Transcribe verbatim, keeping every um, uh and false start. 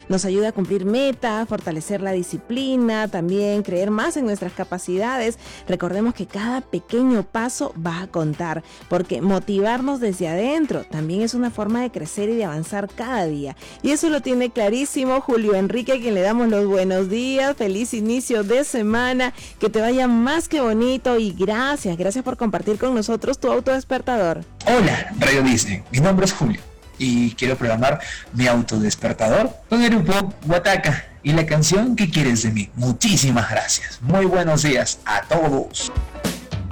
nos ayuda a cumplir metas, fortalecer la disciplina, también creer más en nuestras capacidades. Recordemos que cada pequeño paso va a contar, porque motivarnos desde adentro también es una forma de crecer y de avanzar cada día. Y eso lo tiene clarísimo Julio Enrique, a quien le damos los buenos días, feliz inicio de semana, que te vaya más que bonito y gracias, gracias por compartir con nosotros tu autodespertador. Hola, Radio Disney, mi nombre es Julio y quiero programar mi autodespertador con el grupo Huataca y la canción ¿Qué quieres de mí? Muchísimas gracias, muy buenos días a todos.